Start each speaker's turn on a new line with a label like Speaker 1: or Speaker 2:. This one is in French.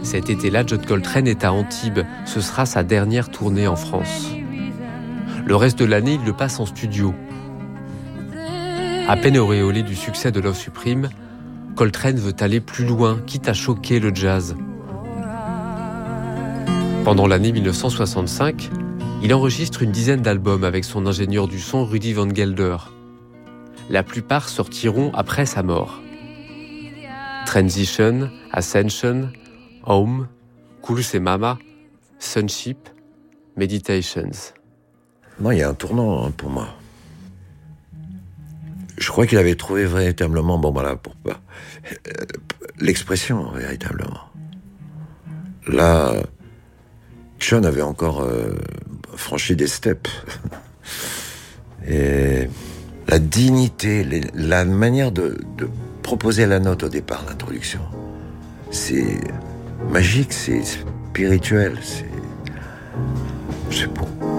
Speaker 1: Cet été-là, John Coltrane est à Antibes. Ce sera sa dernière tournée en France. Le reste de l'année, il le passe en studio. À peine auréolé du succès de Love Supreme, Coltrane veut aller plus loin, quitte à choquer le jazz. Pendant l'année 1965, il enregistre une dizaine d'albums avec son ingénieur du son Rudy Van Gelder. La plupart sortiront après sa mort. Transition, Ascension, Home, Cool C'est Mama, Sunship, Meditations.
Speaker 2: Non, il y a un tournant pour moi. Je crois qu'il avait trouvé véritablement, l'expression véritablement. Là, John avait encore franchi des steps. Et la dignité, la manière de proposer la note au départ, l'introduction, c'est magique, c'est spirituel, c'est beau.